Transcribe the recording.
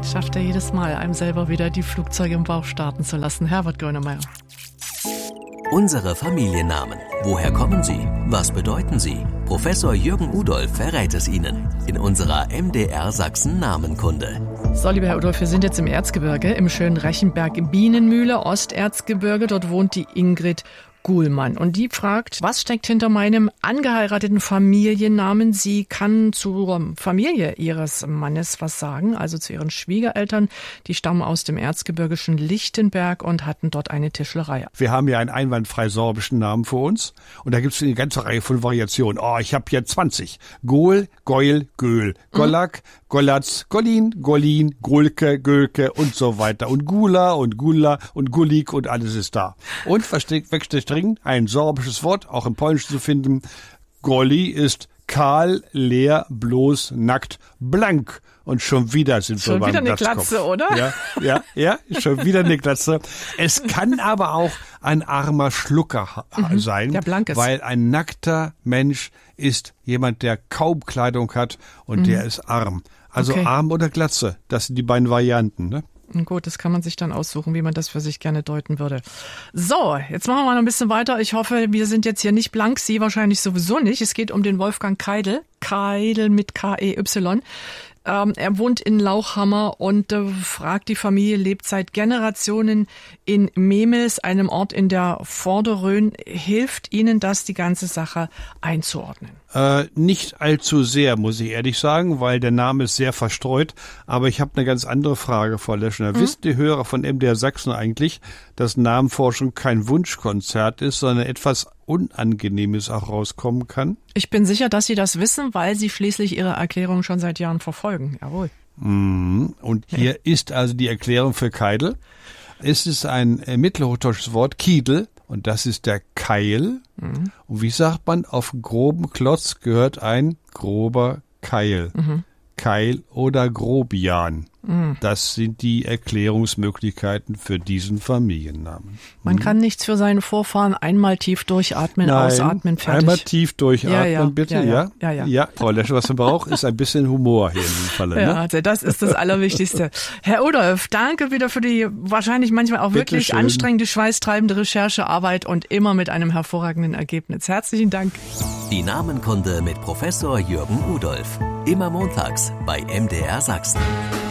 schafft er jedes Mal, einem selber wieder die Flugzeuge im Bauch starten zu lassen. Herbert Grönemeyer. Unsere Familiennamen. Woher kommen sie? Was bedeuten sie? Professor Jürgen Udolph verrät es Ihnen in unserer MDR Sachsen Namenkunde. So, lieber Herr Udolph, wir sind jetzt im Erzgebirge, im schönen Rechenberg Bienenmühle, Osterzgebirge. Dort wohnt die Ingrid Guhlmann. Und die fragt, was steckt hinter meinem angeheirateten Familiennamen? Sie kann zur Familie ihres Mannes was sagen, also zu ihren Schwiegereltern. Die stammen aus dem erzgebirgischen Lichtenberg und hatten dort eine Tischlerei. Wir haben ja einen einwandfrei sorbischen Namen für uns. Und da gibt es eine ganze Reihe von Variationen. Oh, ich habe hier 20. Gohl, Geul, Göhl, Gollak, Gollatz, Gollin, Gollin, Gulke, Gölke und so weiter. Und Gula und Gulla und Gullik und alles ist da. Und ein sorbisches Wort, auch im Polnischen zu finden. Golli ist kahl, leer, bloß, nackt, blank. Und schon wieder sind wir beim Glatzkopf. Schon wieder eine Glatze, oder? Ja, schon wieder eine Glatze. Es kann aber auch ein armer Schlucker sein, der blank ist. Weil ein nackter Mensch ist jemand, der kaum Kleidung hat und der ist arm. Also okay. Arm oder Glatze, das sind die beiden Varianten, ne? Gut, das kann man sich dann aussuchen, wie man das für sich gerne deuten würde. So, jetzt machen wir mal noch ein bisschen weiter. Ich hoffe, wir sind jetzt hier nicht blank, Sie wahrscheinlich sowieso nicht. Es geht um den Wolfgang Keidel. Keidel mit K-E-Y. Er wohnt in Lauchhammer und fragt, die Familie lebt seit Generationen in Memels, einem Ort in der Vorderrhön. Hilft Ihnen das, die ganze Sache einzuordnen? Nicht allzu sehr, muss ich ehrlich sagen, weil der Name ist sehr verstreut. Aber ich habe eine ganz andere Frage, Frau Leschner. Wissen die Hörer von MDR Sachsen eigentlich, dass Namenforschung kein Wunschkonzert ist, sondern etwas Unangenehmes auch rauskommen kann? Ich bin sicher, dass Sie das wissen, weil Sie schließlich Ihre Erklärung schon seit Jahren verfolgen. Jawohl. Und hier ist also die Erklärung für Keidel. Es ist ein mittelhochdeutsches Wort, Kiedel, und das ist der Keil. Und wie sagt man, auf einen groben Klotz gehört ein grober Keil. Keil oder Grobian. Das sind die Erklärungsmöglichkeiten für diesen Familiennamen. Man kann nichts für seine Vorfahren einmal tief durchatmen, Nein, ausatmen, fertig. Einmal tief durchatmen, bitte, ja? Ja. Frau Lesche, was man braucht, ist ein bisschen Humor hier in diesem Falle. Ja, ne? also das ist das Allerwichtigste. Herr Udolph, danke wieder für die wahrscheinlich manchmal auch wirklich schön. anstrengende, schweißtreibende Recherchearbeit und immer mit einem hervorragenden Ergebnis. Herzlichen Dank. Die Namenkunde mit Professor Jürgen Udolph. Immer montags bei MDR Sachsen.